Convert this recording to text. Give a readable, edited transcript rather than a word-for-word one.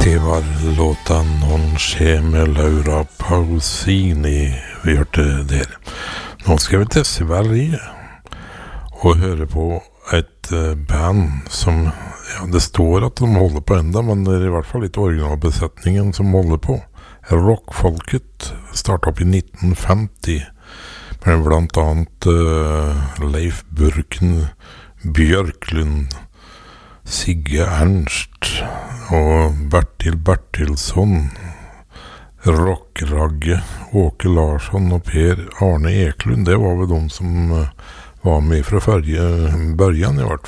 Det var låta Non c'è med Laura Pausini vi hørte der. Nå skal vi til Sverige og høre på et band som, ja, det står at de holder på enda, men det er i hvert fall ikke originalbesetningen som holder på. Rockfolket startet opp i 1950, med blant annet Leif Burken Bjørklund, Sigge Ernst og Bertil Bertilsson, Rockragge, Åke Larsson og Per Arne Eklund. Det var vel de som var med fra början i hvert fall.